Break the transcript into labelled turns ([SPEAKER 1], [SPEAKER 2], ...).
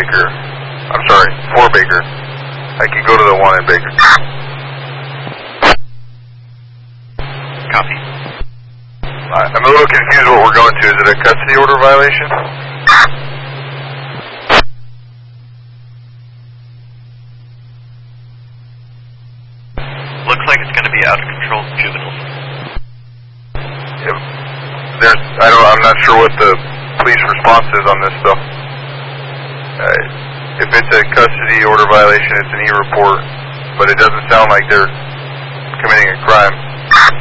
[SPEAKER 1] Baker. I'm sorry, 4 Baker. I can go to the 1 in Baker.
[SPEAKER 2] Copy.
[SPEAKER 1] I'm a little confused what we're going to. Is it a custody order violation?
[SPEAKER 2] Looks like it's going to be out of control juveniles.
[SPEAKER 1] I'm not sure what the police response is on this stuff. If it's a custody order violation, it's an E-report, but it doesn't sound like they're committing a crime.